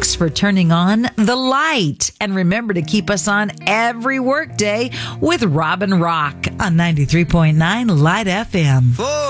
Thanks for turning on the light. And remember to keep us on every workday with Robin Rock on 93.9 Light FM.